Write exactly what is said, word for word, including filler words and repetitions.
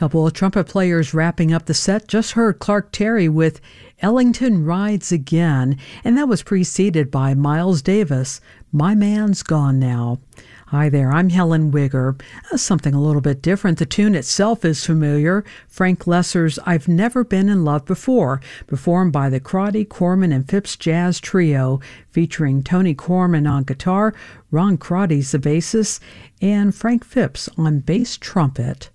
Couple of trumpet players wrapping up the set. Just heard Clark Terry with Ellington Rides Again, and that was preceded by Miles Davis, My Man's Gone Now. Hi there, I'm Helen Wigger. Uh, something a little bit different. The tune itself is familiar. Frank Lesser's I've Never Been in Love Before, performed by the Crotty, Corman, and Phipps Jazz Trio, featuring Tony Corman on guitar, Ron Crotty's the bassist, and Frank Phipps on bass trumpet.